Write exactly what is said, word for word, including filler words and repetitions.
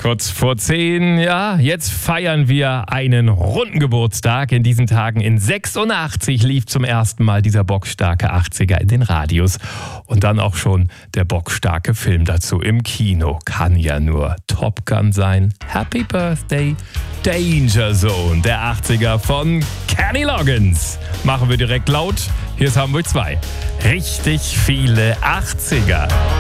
Kurz vor zehn, ja, jetzt feiern wir einen runden Geburtstag. In diesen Tagen in sechsundachtzig lief zum ersten Mal dieser bockstarke achtziger in den Radios. Und dann auch schon der bockstarke Film dazu im Kino. Kann ja nur Top Gun sein. Happy Birthday, Danger Zone, der achtziger von Kenny Loggins. Machen wir direkt laut. Hier ist Hamburg zwei. Richtig viele achtziger.